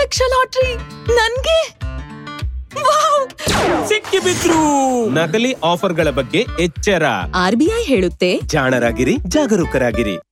Lakh lottery ನನ್ಗೆ! ಸಿಕ್ಕಿಬಿದ್ರು. ನಕಲಿ ಆಫರ್ಗಳ ಬಗ್ಗೆ ಎಚ್ಚರ. RBI ಹೇಳುತ್ತೆ, ಜಾಣರಾಗಿರಿ, ಜಾಗರೂಕರಾಗಿರಿ.